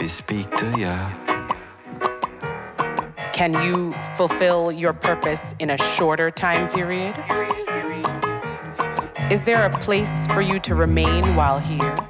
speak to ya. Can you fulfill your purpose in a shorter time period? Is there a place for you to remain while here?